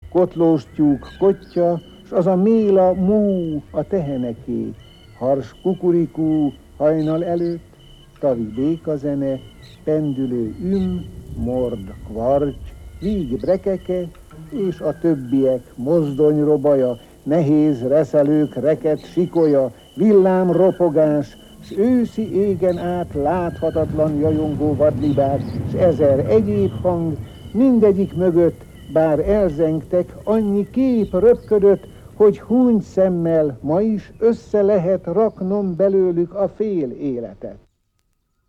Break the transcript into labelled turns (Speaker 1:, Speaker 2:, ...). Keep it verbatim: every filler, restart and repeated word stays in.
Speaker 1: kotlós tyúk kotya, s az a méla mú a teheneké, hars kukurikú hajnal előtt, tavi békazene, pendülő üm, mord kvarty, víg brekeke, és a többiek mozdonyrobaja, nehéz reszelők reket sikolya, villám ropogás, s őszi égen át láthatatlan jajongó vadlibák, s ezer egyéb hang, mindegyik mögött, bár elzengtek, annyi kép röpködött, hogy húny szemmel ma is össze lehet raknom belőlük a fél életet.